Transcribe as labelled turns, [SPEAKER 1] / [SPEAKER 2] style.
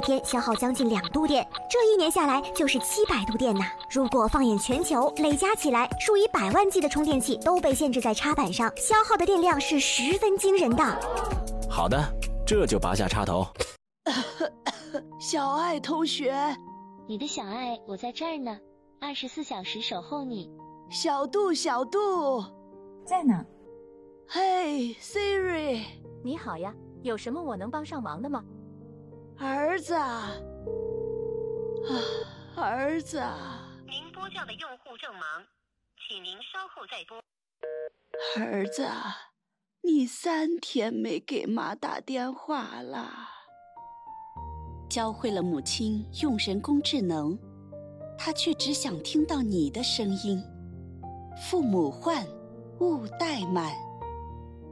[SPEAKER 1] 天消耗将近2度电，这1年下来就是700度电呐。如果放眼全球，累加起来，数以百万计的充电器都被限制在插板上，消耗的电量是十分惊人的。
[SPEAKER 2] 好的，这就拔下插头。
[SPEAKER 3] 小爱同学，
[SPEAKER 4] 你的小爱，我在这儿呢，24小时守候你。
[SPEAKER 3] 小杜，小杜，
[SPEAKER 5] 在呢。
[SPEAKER 3] 嘿 ，Siri，
[SPEAKER 6] 你好呀，有什么我能帮上忙的吗？
[SPEAKER 3] 儿子啊，儿子啊，
[SPEAKER 7] 您拨叫的用户正忙，请您稍后再拨。
[SPEAKER 3] 儿子啊，你3天没给妈打电话了。
[SPEAKER 8] 教会了母亲用人工智能，她却只想听到你的声音。父母唤，勿怠慢。